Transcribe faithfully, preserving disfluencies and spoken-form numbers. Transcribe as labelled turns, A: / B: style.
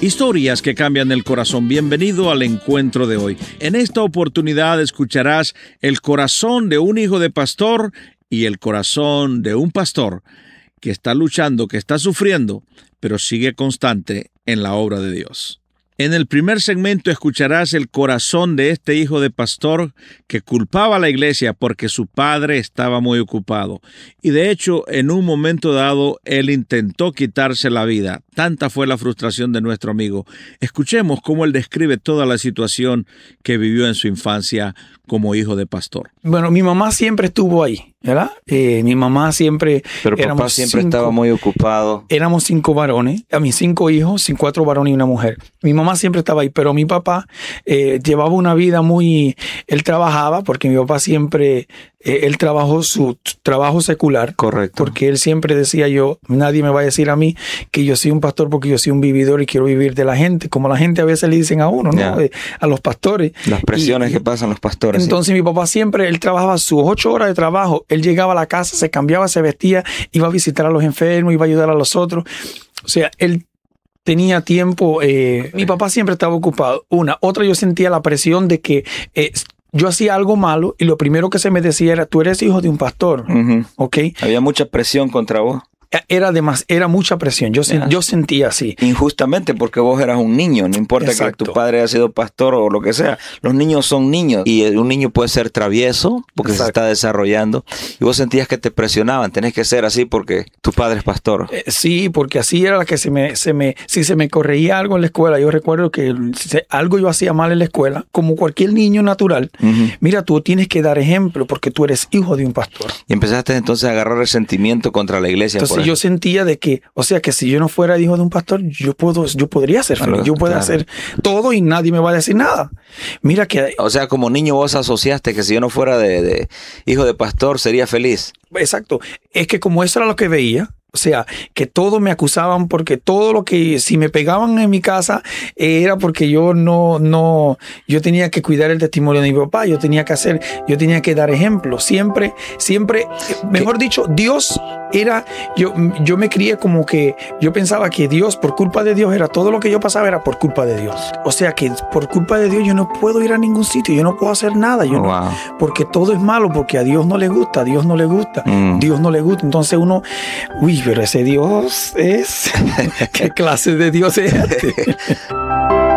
A: Historias que cambian el corazón. Bienvenido al encuentro de hoy. En esta oportunidad escucharás el corazón de un hijo de pastor y el corazón de un pastor que está luchando, que está sufriendo, pero sigue constante en la obra de Dios. En el primer segmento escucharás el corazón de este hijo de pastor que culpaba a la iglesia porque su padre estaba muy ocupado. Y de hecho, en un momento dado, él intentó quitarse la vida. Tanta fue la frustración de nuestro amigo. Escuchemos cómo él describe toda la situación que vivió en su infancia como hijo de pastor.
B: Bueno, mi mamá siempre estuvo ahí, ¿verdad? Eh, mi mamá siempre...
C: Pero papá siempre cinco, estaba muy ocupado.
B: Éramos cinco varones, a mis cinco hijos, cuatro varones y una mujer. Mi mamá siempre estaba ahí, pero mi papá eh, llevaba una vida muy... Él trabajaba, porque mi papá siempre... Eh, él trabajó su trabajo secular.
C: Correcto.
B: Porque él siempre decía yo, nadie me va a decir a mí que yo soy un pastor porque yo soy un vividor y quiero vivir de la gente, como la gente a veces le dicen a uno, ¿no?
C: Yeah.
B: Eh, a los pastores.
C: Las presiones y, que pasan los pastores.
B: Entonces
C: sí.
B: mi papá siempre, él trabajaba sus ocho horas de trabajo, él llegaba a la casa, se cambiaba, se vestía, iba a visitar a los enfermos, iba a ayudar a los otros. O sea, él tenía tiempo, eh, mi papá siempre estaba ocupado. Una, otra, yo sentía la presión de que eh, yo hacía algo malo y lo primero que se me decía era, tú eres hijo de un pastor,
C: uh-huh.
B: ¿ok?
C: Había mucha presión contra vos.
B: Era, demas, era mucha presión, yo, yeah. yo sentía así.
C: Injustamente porque vos eras un niño, no importa Exacto. que tu padre haya sido pastor o lo que sea, los niños son niños y un niño puede ser travieso porque Exacto. se está desarrollando y vos sentías que te presionaban, tenés que ser así porque tu padre es pastor.
B: Eh, sí, porque así era la que se me, se me, si se me corregía algo en la escuela, yo recuerdo que si algo yo hacía mal en la escuela, como cualquier niño natural, uh-huh. mira, tú tienes que dar ejemplo porque tú eres hijo de un pastor.
C: Y empezaste entonces a agarrar resentimiento contra la iglesia.
B: Entonces,
C: por
B: yo sentía de que, o sea, que si yo no fuera hijo de un pastor, yo puedo, yo podría ser feliz, yo puedo claro. hacer todo y nadie me va a decir nada. Mira que...
C: O sea, como niño vos asociaste que si yo no fuera de, de hijo de pastor, sería feliz.
B: Exacto. Es que como eso era lo que veía, o sea, que todos me acusaban porque todo lo que, si me pegaban en mi casa, eh, era porque yo no, no, yo tenía que cuidar el testimonio de mi papá, yo tenía que hacer, yo tenía que dar ejemplo. Siempre, siempre, mejor ¿Qué? dicho, Dios era, yo, yo me crié como que, yo pensaba que Dios, por culpa de Dios, era todo lo que yo pasaba era por culpa de Dios. O sea que por culpa de Dios yo no puedo ir a ningún sitio, yo no puedo hacer nada, yo
C: wow.
B: no, porque todo es malo, porque a Dios no le gusta, a Dios no le gusta, mm. Dios no le gusta. Entonces uno, uy, pero ese Dios es... ¿Qué clase de Dios es este?